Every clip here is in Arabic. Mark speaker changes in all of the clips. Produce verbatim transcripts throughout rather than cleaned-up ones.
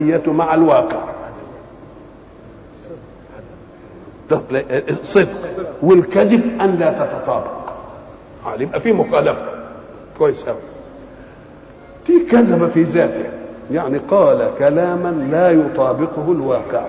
Speaker 1: مع الواقع. الصدق والكذب ان لا تتطابق، يبقى في مخالفه. كويس قوي. في كذب في ذاته، يعني قال كلاما لا يطابقه الواقع.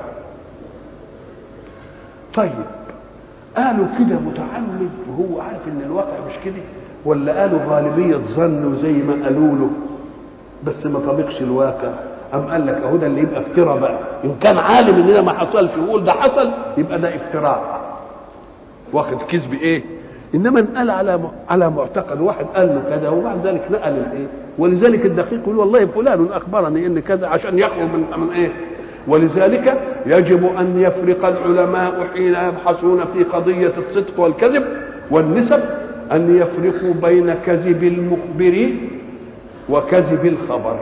Speaker 1: طيب قالوا كده متعمد وهو عارف ان الواقع مش كده، ولا قالوا غالبيه ظن زي ما قالوا له بس ما طابقش الواقع؟ أم قال لك اهو ده اللي يبقى افتراء بقى، ان كان عالم ان ده ما حصلش ويقول ده حصل يبقى ده افتراء، واخد كذب ايه. انما انقال على على معتقد، واحد قال له كذا وبعد ذلك نقل الايه. ولذلك الدقيق يقول والله فلان اخبرني ان كذا عشان يخرج من من ايه. ولذلك يجب ان يفرق العلماء حين يبحثون في قضيه الصدق والكذب والنسب، ان يفرقوا بين كذب المخبر وكذب الخبر.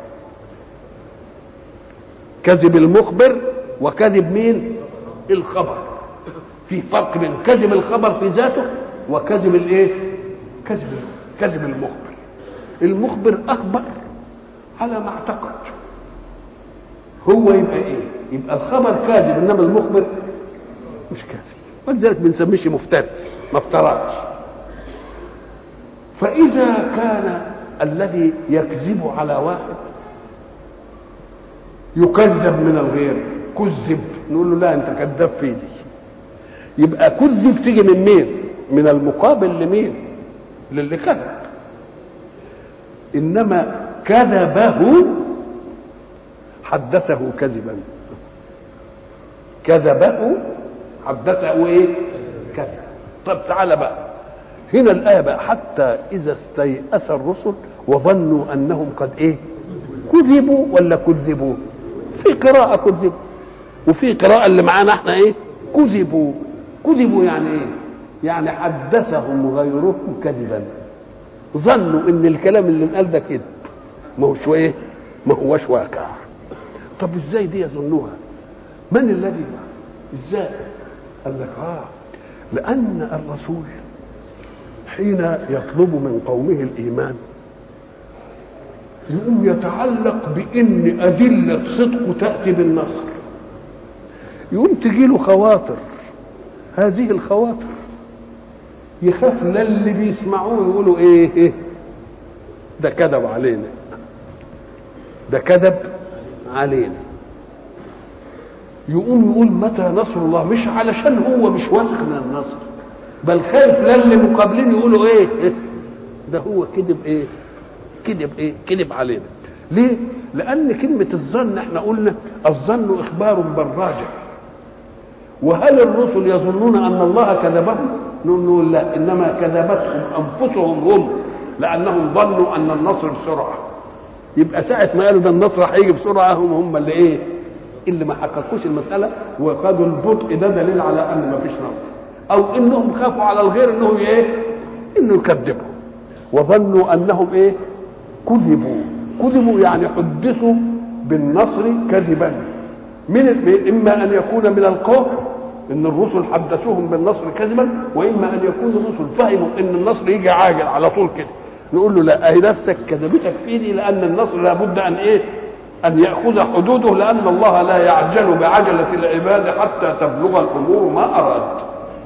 Speaker 1: كذب المخبر وكذب مين؟ الخبر. في فرق بين كذب الخبر في ذاته وكذب الايه؟ كذب كذب المخبر. المخبر اخبر على ما اعتقد، هو يبقى ايه؟ يبقى الخبر كاذب، انما المخبر مش كاذب، ولذلك بنسميه مفتري، ما افتراش. فاذا كان الذي يكذب على واحد يكذب من الغير، كذب، نقول له لا انت كذاب في دي، يبقى كذب تيجي من مين؟ من المقابل لمين؟ للي كذب. انما كذبه حدثه كذبا، كذبه حدثه ايه؟ كذب. طب تعالى بقى هنا الايه بقى، حتى اذا استيأس الرسل وظنوا انهم قد ايه؟ كذبوا ولا كذبوا؟ في قراءة كذبوا وفي قراءة اللي معانا احنا ايه؟ كذبوا. كذبوا يعني ايه؟ يعني حدثهم غيرهم كذبا، ظنوا ان الكلام اللي انقال ده كذب، ما هوش ايه؟ ما هوش واقع. طب ازاي دي يظنوها؟ من الذي؟ ازاي؟ قال لك اه لان الرسول حين يطلب من قومه الايمان يقوم يتعلق بان ادله صدقه تاتي بالنصر، يقوم تجي له خواطر، هذه الخواطر يخاف لا اللي بيسمعوه يقولوا ايه, إيه ده كذب علينا، ده كذب علينا. يقوم يقول متى نصر الله، مش علشان هو مش واثق من النصر، بل خايف لا اللي مقابلين يقولوا ايه, إيه ده هو كذب ايه كذب ايه كذب علينا. ليه؟ لان كلمه الظن احنا قلنا الظن اخبار بالراجع. وهل الرسل يظنون ان الله كذبهم؟ نقول لا، انما كذبتهم انفسهم هم، لانهم ظنوا ان النصر بسرعه. يبقى ساعه ما قالوا ده النصر هيجي بسرعه هم هم اللي ايه؟ اللي ما حققوش المساله وخدوا البطء، ده دليل على ان ما فيش نصر، او انهم خافوا على الغير انه ايه؟ انه يكذبوا. وظنوا انهم ايه؟ كذبوا. كذبوا يعني حدثوا بالنصر كذبا، من اما ان يكون من القوم ان الرسل حدثوهم بالنصر كذبا، واما ان يكون الرسل فهموا ان النصر يجي عاجل على طول كده. نقول له لا، اهي نفسك كذبتك في دي، لان النصر لابد ان ايه؟ ان ياخذ حدوده، لان الله لا يعجل بعجله العباد حتى تبلغ الامور ما اراد.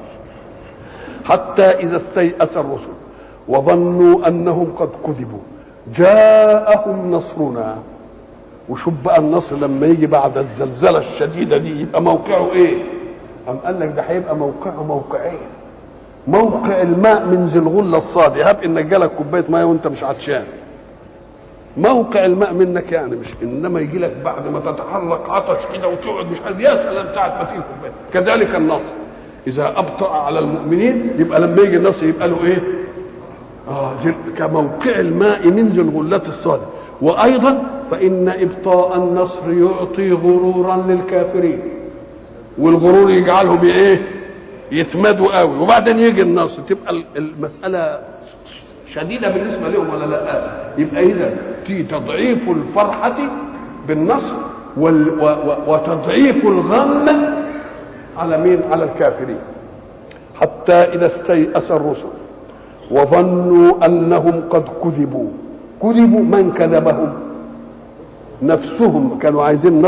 Speaker 1: حتى اذا استيأس الرسل وظنوا انهم قد كذبوا جاءهم نصرنا. وشوف بقى النصر لما يجي بعد الزلزله الشديده دي يبقى موقعه ايه؟ قام قال لك ده هيبقى موقعه موقعين. موقع الماء من ذي الغله الصادي، هب انك جالك كوبايه ميه وانت مش عطشان، موقع الماء منك يعني مش، انما يجي لك بعد ما تتحرك عطش كده وتقعد مش عارف، يا سلام ساعه ما تيجي كوبايه. كذلك النصر اذا ابطأ على المؤمنين يبقى لما يجي النصر يبقى له ايه؟ آه كموقع الماء من ذي الغلة الصادق. وأيضا فإن إبطاء النصر يعطي غرورا للكافرين، والغرور يجعلهم إيه؟ يتمدوا قوي، وبعدين يجي النصر تبقى المسألة شديدة بالنسبة لهم ولا لا؟ يبقى إذا في تضعيف الفرحة بالنصر وتضعيف الغم على مين؟ على الكافرين. حتى إذا استيأس الرسل وظنوا انهم قد كذبوا. كذبوا من كذبهم؟ نفسهم كانوا عايزين